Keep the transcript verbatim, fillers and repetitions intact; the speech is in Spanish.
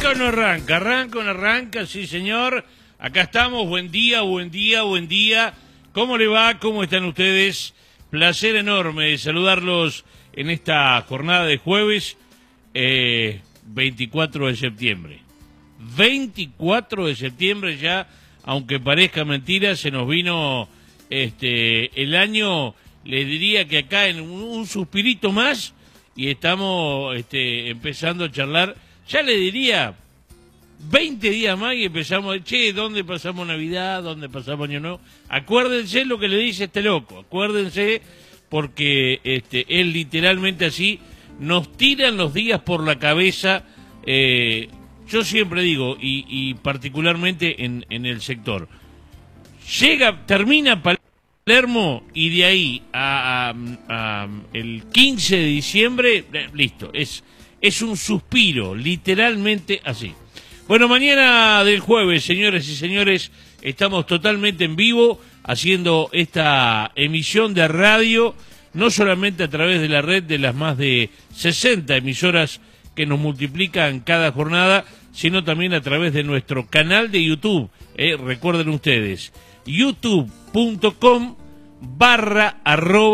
¿Arranca o no arranca? ¿Arranca o no arranca? Sí, señor. Acá estamos. Buen día, buen día, buen día. ¿Cómo le va? ¿Cómo están ustedes? Placer enorme saludarlos en esta jornada de jueves eh, veinticuatro de septiembre. veinticuatro de septiembre ya, aunque parezca mentira, se nos vino este el año, les diría que acá en un, un suspirito más y estamos este, empezando a charlar, ya le diría veinte días más y empezamos a che, ¿dónde pasamos Navidad? ¿Dónde pasamos Año Nuevo? Acuérdense lo que le dice este loco, acuérdense porque este es literalmente así, nos tiran los días por la cabeza. eh, Yo siempre digo, y, y particularmente en, en el sector, llega, termina Palermo y de ahí a, a, a el quince de diciembre, eh, listo, es, es un suspiro, literalmente así. Bueno, mañana del jueves, señores y señores, estamos totalmente en vivo haciendo esta emisión de radio, no solamente a través de la red de las más de sesenta emisoras que nos multiplican cada jornada, sino también a través de nuestro canal de YouTube. Eh, recuerden ustedes, youtube punto com barra arroba